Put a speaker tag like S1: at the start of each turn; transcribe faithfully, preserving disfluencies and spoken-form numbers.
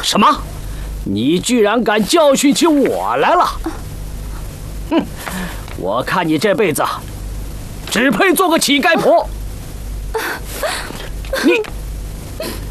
S1: 什么？你居然敢教训起我来了！哼，我看你这辈子只配做个乞丐婆。你。